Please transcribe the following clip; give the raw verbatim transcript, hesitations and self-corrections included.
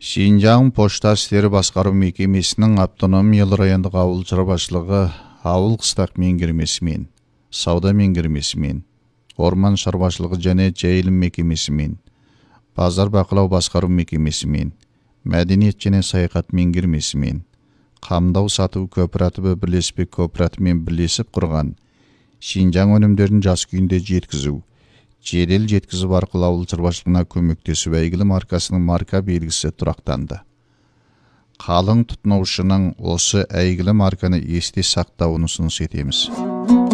Шинжаң Пошта істері басқару мекемесінің автономиялы райондық ауыл шаруашылығы ауыл қыстақ меңгермесімен, сауда меңгермесімен, орман шаруашылығы және жайылым мекемесімен, базар бақылау басқару мекемесімен, мәдениет және саяхат меңгермесімен, қамдау сату кооперативі бірлеспе кооперативімен бірлесіп құрған Шинжаң өнімдерін жас күйінде жеткізу, жедел жеткізіп арқылы ауыл шаруашылығына көмектесу әйгілі маркасының марка белгісі тұрақтанды. Қалың тұтынушының осы әйгілі марканы есте сақтауын ұсыныс етеміз.